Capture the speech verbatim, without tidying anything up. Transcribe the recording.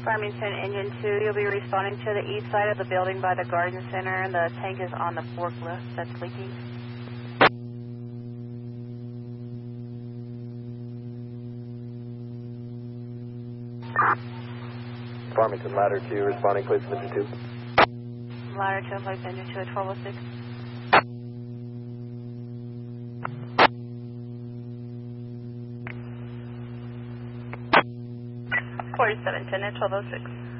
Farmington Engine two, you'll be responding to the east side of the building by the garden center, and the tank is on the forklift that's leaking. Farmington Ladder two, responding, place of engine two. Ladder two, place engine two at twelve oh six. forty-seven ten at twelve oh six.